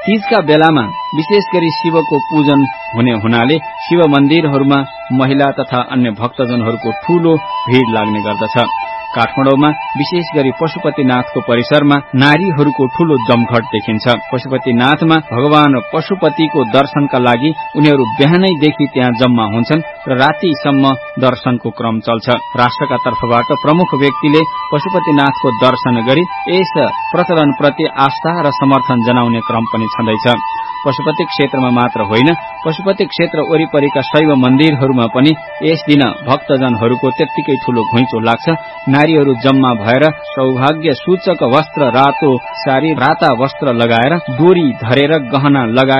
तीजका बेलामा विशेष गरी शिवको पूजन हुने हुनाले शिव मन्दिरहरूमा महिला तथा अन्य भक्तजनहरूको ठूलो भीड़ लाग्ने गर्दछ। काठमाडौँमा विशेष गरी पशुपतिनाथको परिसरमा नारीहरूको ठूलो जमघट देखिन्छ। पशुपतिनाथमा भगवान पशुपतिको दर्शनका लागि उनीहरू बिहानैदेखि त्यहाँ जम्मा हुन्छन् र रातिसम्म दर्शनको क्रम चल्छ। राष्ट्रका तर्फबाट प्रमुख व्यक्तिले पशुपतिनाथको दर्शन गरी यस प्रचलनप्रति आस्था र समर्थन जनाउने क्रम पनि छँदैछ। पशुपति क्षेत्रमा मात्र होइन, पशुपति क्षेत्र वरिपरिका शैव मन्दिरहरूमा पनि यस दिन भक्तजनहरूको त्यत्तिकै ठूलो घुइँचो लाग्छ। नारीहरू जम्मा भएर सौभाग्य सूचक वस्त्र रातो सारी, राता वस्त्र लगाएर, डोरी धरेर, गहना लगाएर